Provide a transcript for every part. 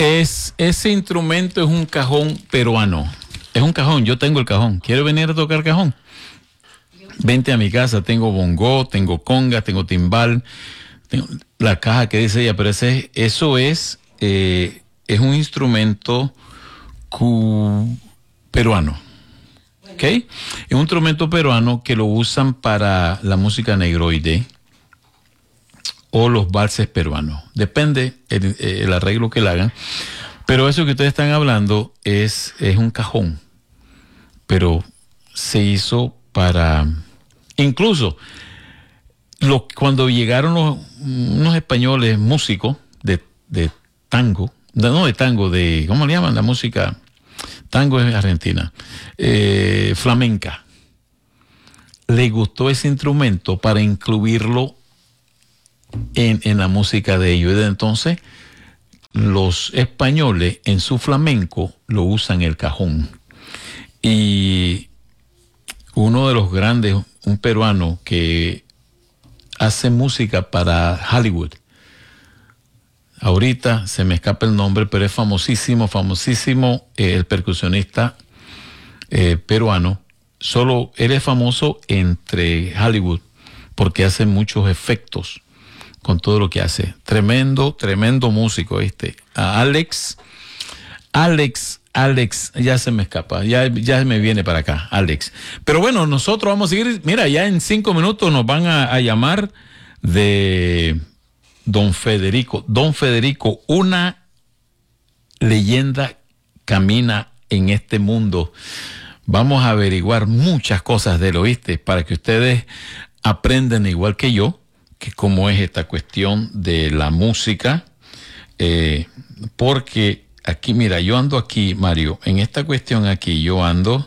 Ese instrumento es un cajón peruano. Es un cajón, yo tengo el cajón. ¿Quieres venir a tocar cajón? Vente a mi casa, tengo bongó, tengo conga, tengo timbal, tengo la caja que dice ella, pero eso es un instrumento peruano. ¿Ok? Es un instrumento peruano que lo usan para la música negroide o los valses peruanos. Depende el arreglo que le hagan. Pero eso que ustedes están hablando es un cajón. Pero se hizo para... Incluso cuando llegaron unos españoles músicos de tango, no de tango, de... ¿Cómo le llaman la música? Tango es argentina. Flamenca. Le gustó ese instrumento para incluirlo en la música de ellos. Y desde entonces los españoles en su flamenco lo usan el cajón. Y uno de los grandes, un peruano que hace música para Hollywood, ahorita se me escapa el nombre, pero es famosísimo, el percusionista peruano. Solo él es famoso entre Hollywood porque hace muchos efectos con todo lo que hace. Tremendo músico Alex, ya se me escapa, ya me viene para acá, Alex. Pero bueno, nosotros vamos a seguir. Mira, ya en 5 minutos nos van a llamar de Don Federico. Don Federico, una leyenda camina en este mundo. Vamos a averiguar muchas cosas de él, ¿oíste? Para que ustedes aprendan igual que yo, que cómo es esta cuestión de la música, porque aquí, mira, yo ando aquí, Mario, en esta cuestión aquí, yo ando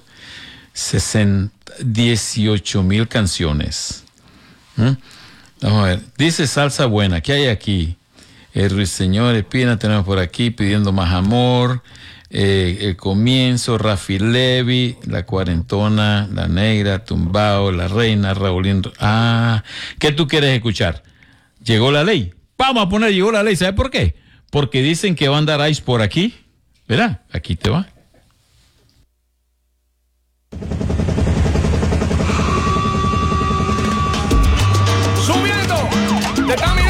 18,000 canciones. Vamos a ver, dice Salsa Buena, ¿qué hay aquí? El Ruiseñor Espina tenemos por aquí, Pidiendo Más Amor, El Comienzo, Rafi Levi, La Cuarentona, La Negra, Tumbao, La Reina, Raulín. ¿Qué tú quieres escuchar? Llegó la ley. Vamos a poner Llegó la ley. ¿Sabes por qué? Porque dicen que va a andar Ice por aquí. ¿Verdad? Aquí te va. Subiendo de camino.